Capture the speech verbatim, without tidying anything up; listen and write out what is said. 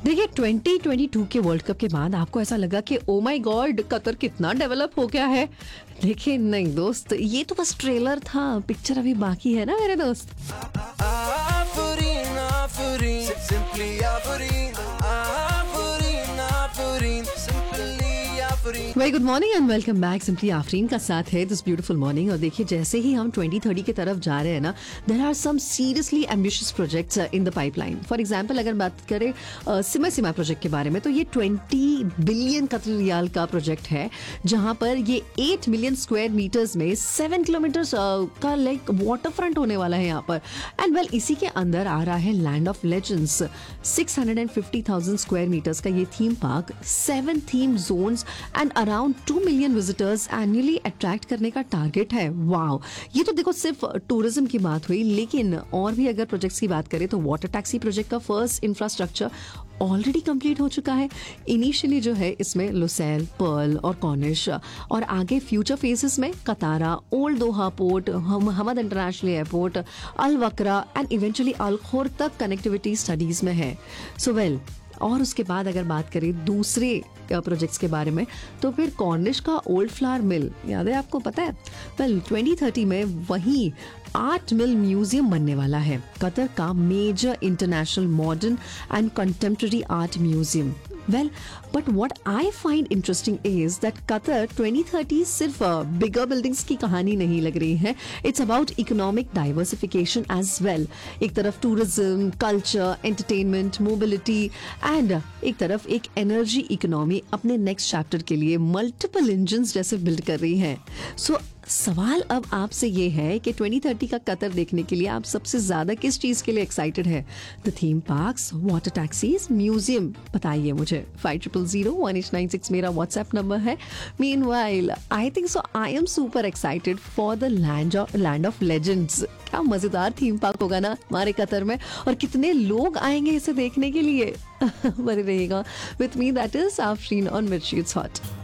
देखिए twenty twenty two के world cup के बाद आपको ऐसा लगा कि ओ माय गॉड कतर कितना डेवलप हो गया है। देखिए नहीं दोस्त, ये तो बस ट्रेलर था, पिक्चर अभी बाकी है ना मेरे दोस्त। Afurin, Afurin, simply Afurin, Afurin, Afurin, simply Afurin. Very good morning and welcome back. Simply Afreen का साथ है दिस ब्यूटीफुल मॉर्निंग। और देखिए जैसे ही हम ट्वेंटी थर्टी की तरफ जा रहे हैं ना, there are some seriously ambitious projects in the pipeline. For example अगर बात करें सिमा सिमा प्रोजेक्ट के बारे में, तो ये ट्वेंटी बिलियन कतर रियाल का प्रोजेक्ट है, जहां पर ये एट मिलियन स्क्वायर मीटर्स में सेवन किलोमीटर का लाइक वाटर फ्रंट होने वाला है यहाँ पर। एंड वेल इसी के अंदर आ रहा है land of legends, six hundred fifty thousand square metres का ये theme park, seven theme Jones and around two million visitors annually attract करने का टारगेट है। वाओ, ये तो देखो सिर्फ टूरिज्म की बात हुई, लेकिन और भी अगर प्रोजेक्ट्स की बात करें तो वाटर टैक्सी प्रोजेक्ट का फर्स्ट इंफ्रास्ट्रक्चर ऑलरेडी कंप्लीट हो चुका है। इनिशियली जो है इसमें लुसैल, पर्ल और कॉर्निश, और आगे फ्यूचर फेजेस में कतारा, old Doha port, Hamad international airport, Al वक्रा and eventually अल खोर तक कनेक्टिविटी स्टडीज में है। सो वेल well, और उसके बाद अगर बात करें दूसरे प्रोजेक्ट्स के बारे में, तो फिर कॉर्निश का ओल्ड फ्लावर मिल याद है आपको, पता है? वेल ट्वेंटी थर्टी में वहीं आर्ट मिल म्यूजियम बनने वाला है, कतर का major international modern and contemporary art museum. Well but what I find interesting is that Qatar twenty thirty सिर्फ बिगर बिल्डिंग्स की कहानी नहीं लग रही है, it's about economic diversification as well. एक तरफ tourism, culture, entertainment, mobility and एक तरफ एक एनर्जी इकोनॉमी अपने नेक्स्ट चैप्टर के लिए मल्टीपल इंजन्स जैसे बिल्ड कर रही है। सो so, सवाल अब आपसे ये है कि ट्वेंटी थर्टी का कतर देखने के लिए आप सबसे ज्यादा किस चीज के लिए एक्साइटेड है? The theme parks, water taxis, museum? बताइए मुझे। Five triple zero one eight nine six मेरा व्हाट्सएप नंबर है। Meanwhile I think so I am super excited for the land of land of legends. क्या मजेदार theme park होगा ना हमारे Qatar में, और कितने लोग आएंगे इसे देखने के लिए। बने रहिएगा with me, that is Afreen on मिर्ची इट्स हॉट।